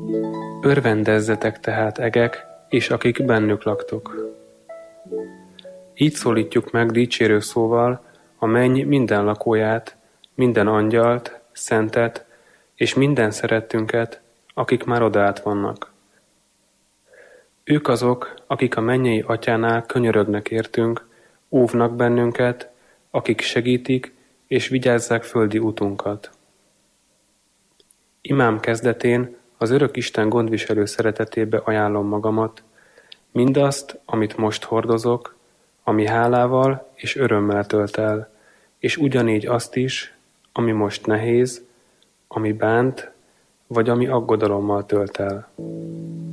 Örvendezzetek tehát, egek, és akik bennük laktok. Így szólítjuk meg dicsérő szóval a menny minden lakóját, minden angyalt, szentet és minden szerettünket, akik már odaát vannak. Ők azok, akik a mennyei atyánál könyörögnek értünk, óvnak bennünket, akik segítik és vigyázzák földi utunkat. Imám kezdetén az örök Isten gondviselő szeretetébe ajánlom magamat, mindazt, amit most hordozok, ami hálával és örömmel tölt el, és ugyanígy azt is, ami most nehéz, ami bánt, vagy ami aggodalommal tölt el.